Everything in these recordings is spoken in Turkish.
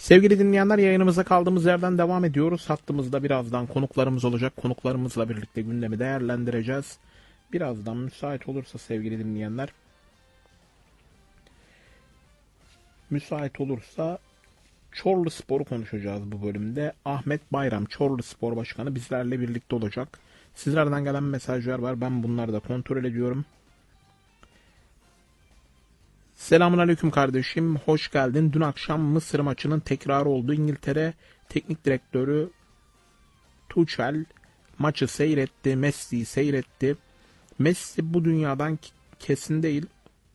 Sevgili dinleyenler, yayınımıza kaldığımız yerden devam ediyoruz. Hattımızda birazdan konuklarımız olacak. Konuklarımızla birlikte gündemi değerlendireceğiz. Birazdan müsait olursa sevgili dinleyenler, Çorluspor'u konuşacağız bu bölümde. Ahmet Bayram, Çorluspor Başkanı bizlerle birlikte olacak. Sizlerden gelen mesajlar var. Ben bunları da kontrol ediyorum. Selamünaleyküm kardeşim. Hoş geldin. Dün akşam Mısır maçının tekrarı oldu. İngiltere Teknik Direktörü Tuchel maçı seyretti. Messi'yi seyretti. Messi bu dünyadan kesin değil.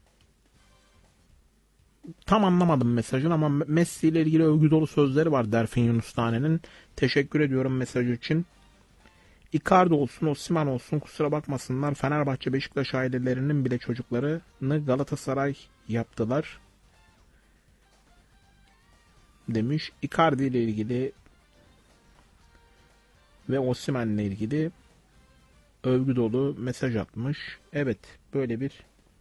Tam anlamadım mesajın ama Messi ile ilgili övgü dolu sözleri var Derfin Yunus Tane'nin. Teşekkür ediyorum mesaj için. Icardi olsun, Osimhen olsun, kusura bakmasınlar. Fenerbahçe, Beşiktaş ailelerinin bile çocuklarını Galatasaray yaptılar demiş. Icardi ile ilgili ve Osimhen ile ilgili övgü dolu mesaj atmış. Evet, böyle bir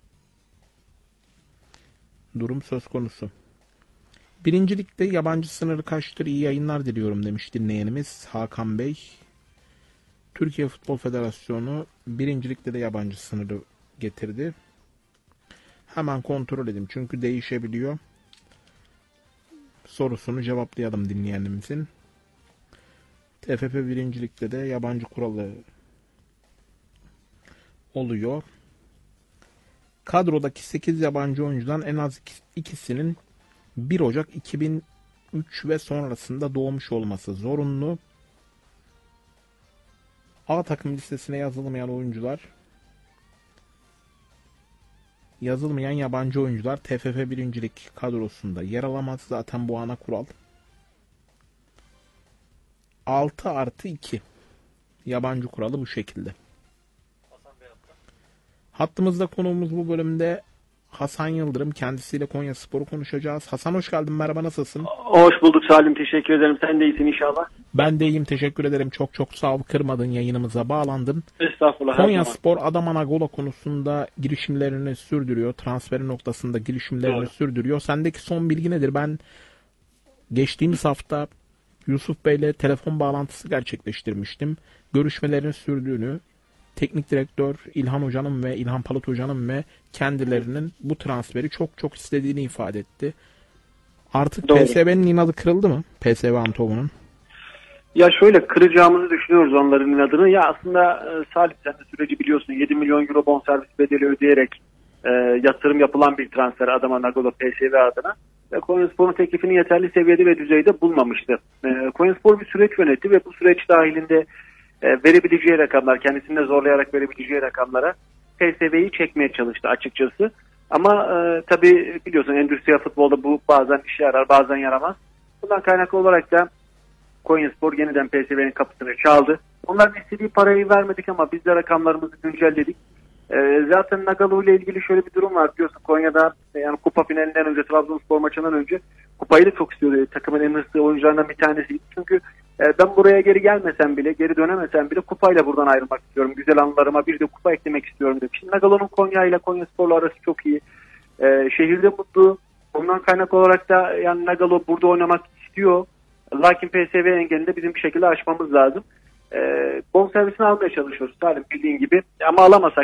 durum söz konusu. Birincilikte yabancı sınırı kaçtır, iyi yayınlar diliyorum demiş dinleyenimiz Hakan Bey. Türkiye Futbol Federasyonu birincilikte de yabancı sınırı getirdi. Hemen kontrol edeyim çünkü değişebiliyor. Sorusunu cevaplayalım dinleyenimizin. TFF birincilikte de yabancı kuralı oluyor. Kadrodaki 8 yabancı oyuncudan en az ikisinin 1 Ocak 2003 ve sonrasında doğmuş olması zorunlu. A takım listesine yazılmayan yabancı oyuncular TFF birincilik kadrosunda yer alamaz. Zaten bu ana kural. 6+2 yabancı kuralı bu şekilde. Hattımızda konuğumuz bu bölümde Hasan Yıldırım. Kendisiyle Konyaspor'u konuşacağız. Hasan hoş geldin. Merhaba, nasılsın? Hoş bulduk Salim. Teşekkür ederim. Sen de iyisin inşallah. Ben de iyiyim. Teşekkür ederim. Çok sağ ol. Kırmadın, yayınımıza bağlandın. Estağfurullah. Konyaspor Adama Nagolo konusunda girişimlerini sürdürüyor. Transferi noktasında girişimlerini sürdürüyor. Sendeki son bilgi nedir? Ben geçtiğimiz hafta Yusuf Bey'le telefon bağlantısı gerçekleştirmiştim. Görüşmelerin sürdüğünü, teknik direktör İlhan Hoca'nın ve İlhan Palut Hoca'nın ve kendilerinin bu transferi çok istediğini ifade etti. Artık Doğru. PSV'nin inadı kırıldı mı? PSV Eindhoven'un. Ya şöyle, kıracağımızı düşünüyoruz onların inadını. Ya aslında Salih, sen de süreci biliyorsun. 7 milyon euro bonservis bedeli ödeyerek yatırım yapılan bir transfer Adama Nagolo PSV adına. Ve Konyaspor'un teklifini yeterli seviyede ve düzeyde bulmamıştı. Konyaspor bir süreç yönetti ve bu süreç dahilinde verebileceği rakamlar, kendisini de zorlayarak verebileceği rakamlara PSV'yi çekmeye çalıştı açıkçası. Ama tabii biliyorsun, endüstriyel futbolda bu bazen işe yarar, bazen yaramaz. Bundan kaynaklı olarak da Konyaspor yeniden PSV'nin kapısını çaldı. Onların istediği parayı vermedik ama biz de rakamlarımızı güncelledik. Zaten Nagalo ile ilgili şöyle bir durum var, biliyorsun Konya'da yani kupa finalinden önce, Trabzonspor maçından önce kupayı da çok istiyordu. Takımın en hırslı oyuncularından bir tanesiydi. Çünkü ben buraya geri gelmesem bile, geri dönemesem bile kupayla buradan ayrılmak istiyorum. Güzel anılarıma bir de kupa eklemek istiyorum demiş. Şimdi Nagalo'nun Konya ile Konyaspor'la arası çok iyi. Şehirde mutlu. Ondan kaynaklı olarak da yani Nagalo burada oynamak istiyor. Lakin PSV engelinde bizim bir şekilde aşmamız lazım. Bonservisini almaya çalışıyoruz Salim, bildiğin gibi. Ama alamasak